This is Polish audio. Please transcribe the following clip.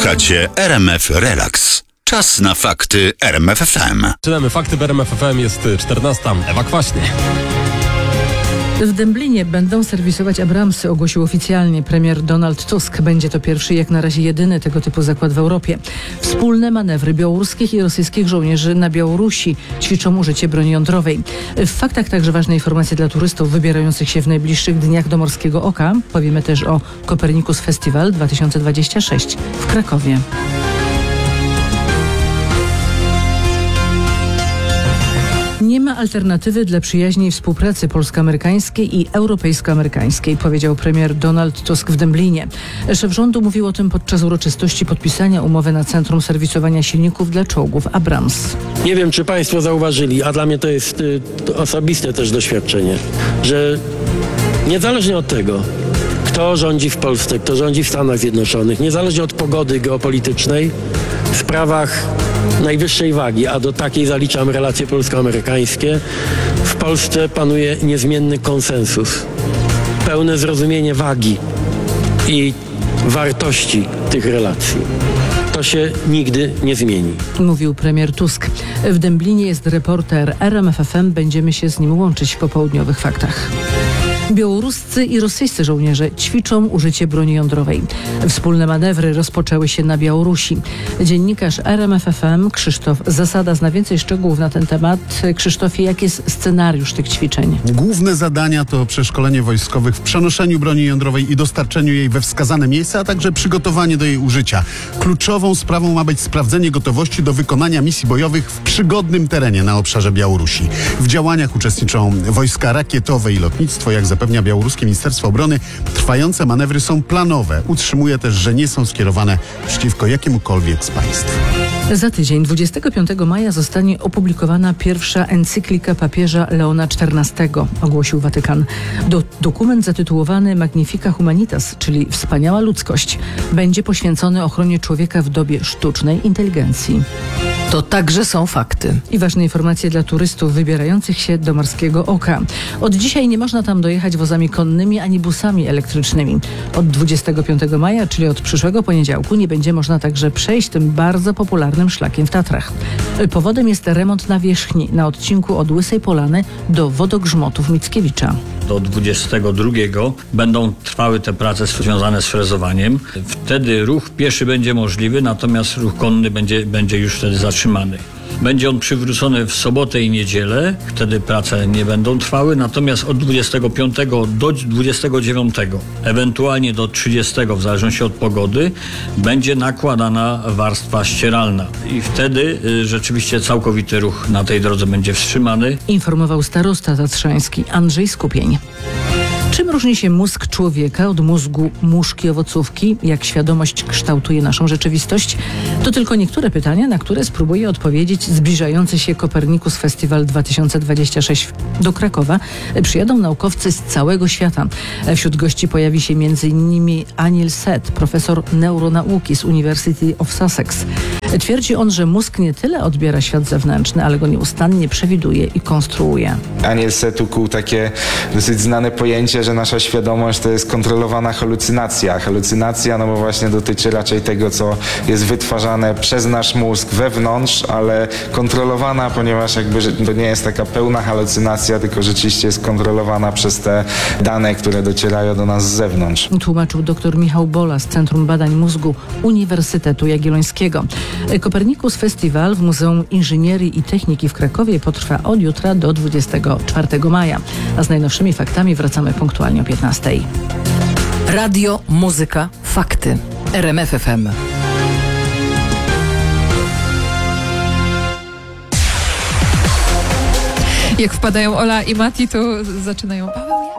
Słuchacie RMF Relax. Czas na fakty RMF FM. Zaczynamy fakty w RMF FM, jest 14. Ewa Kwaśnie. W Dęblinie będą serwisować Abramsy, ogłosił oficjalnie premier Donald Tusk. Będzie to pierwszy, jak na razie jedyny tego typu zakład w Europie. Wspólne manewry białoruskich i rosyjskich żołnierzy na Białorusi ćwiczą użycie broni jądrowej. W faktach także ważne informacje dla turystów wybierających się w najbliższych dniach do Morskiego Oka. Powiemy też o Copernicus Festival 2026 w Krakowie. Nie ma alternatywy dla przyjaźni i współpracy polsko-amerykańskiej i europejsko-amerykańskiej, powiedział premier Donald Tusk w Dęblinie. Szef rządu mówił o tym podczas uroczystości podpisania umowy na Centrum Serwisowania Silników dla Czołgów Abrams. Nie wiem, czy państwo zauważyli, a dla mnie to jest osobiste też doświadczenie, że niezależnie od tego, kto rządzi w Polsce, kto rządzi w Stanach Zjednoczonych, niezależnie od pogody geopolitycznej, w sprawach najwyższej wagi, a do takiej zaliczam relacje polsko-amerykańskie, w Polsce panuje niezmienny konsensus, pełne zrozumienie wagi i wartości tych relacji. To się nigdy nie zmieni. Mówił premier Tusk. W Dęblinie jest reporter RMF FM. Będziemy się z nim łączyć w popołudniowych faktach. Białoruscy i rosyjscy żołnierze ćwiczą użycie broni jądrowej. Wspólne manewry rozpoczęły się na Białorusi. Dziennikarz RMF FM Krzysztof Zasada zna więcej szczegółów na ten temat. Krzysztofie, jaki jest scenariusz tych ćwiczeń? Główne zadania to przeszkolenie wojskowych w przenoszeniu broni jądrowej i dostarczeniu jej we wskazane miejsca, a także przygotowanie do jej użycia. Kluczową sprawą ma być sprawdzenie gotowości do wykonania misji bojowych w przygodnym terenie na obszarze Białorusi. W działaniach uczestniczą wojska rakietowe i lotnictwo, jak zapewnia białoruskie Ministerstwo Obrony. Trwające manewry są planowe. Utrzymuje też, że nie są skierowane przeciwko jakiemukolwiek z państw. Za tydzień, 25 maja, zostanie opublikowana pierwsza encyklika papieża Leona XIV, ogłosił Watykan. Dokument zatytułowany Magnifica Humanitas, czyli Wspaniała Ludzkość, będzie poświęcony ochronie człowieka w dobie sztucznej inteligencji. To także są fakty. I ważne informacje dla turystów wybierających się do Morskiego Oka. Od dzisiaj nie można tam dojechać wozami konnymi ani busami elektrycznymi. Od 25 maja, czyli od przyszłego poniedziałku, nie będzie można także przejść tym bardzo popularnym szlakiem w Tatrach. Powodem jest remont nawierzchni na odcinku od Łysej Polany do Wodogrzmotów Mickiewicza. Do 22 będą trwały te prace związane z frezowaniem. Wtedy ruch pieszy będzie możliwy, natomiast ruch konny będzie już wtedy zatrzymany. Będzie on przywrócony w sobotę i niedzielę, wtedy prace nie będą trwały, natomiast od 25 do 29, ewentualnie do 30, w zależności od pogody, będzie nakładana warstwa ścieralna. I wtedy rzeczywiście całkowity ruch na tej drodze będzie wstrzymany. Informował starosta tatrzański Andrzej Skupień. Czym różni się mózg człowieka od mózgu muszki owocówki? Jak świadomość kształtuje naszą rzeczywistość? To tylko niektóre pytania, na które spróbuje odpowiedzieć zbliżający się Copernicus Festival 2026 do Krakowa. Przyjadą naukowcy z całego świata. Wśród gości pojawi się m.in. Anil Seth, profesor neuronauki z University of Sussex. Twierdzi on, że mózg nie tyle odbiera świat zewnętrzny, ale go nieustannie przewiduje i konstruuje. Anil Seth ukuł takie dosyć znane pojęcie, że nasza świadomość to jest kontrolowana halucynacja. Halucynacja, no bo właśnie dotyczy raczej tego, co jest wytwarzane przez nasz mózg wewnątrz, ale kontrolowana, ponieważ jakby to nie jest taka pełna halucynacja, tylko rzeczywiście jest kontrolowana przez te dane, które docierają do nas z zewnątrz. Tłumaczył dr Michał Bola z Centrum Badań Mózgu Uniwersytetu Jagiellońskiego. Copernicus Festival w Muzeum Inżynierii i Techniki w Krakowie potrwa od jutra do 24 maja. A z najnowszymi faktami wracamy punktualnie o 15. Radio, muzyka, fakty. RMF FM. Jak wpadają Ola i Mati, to zaczynają Paweł.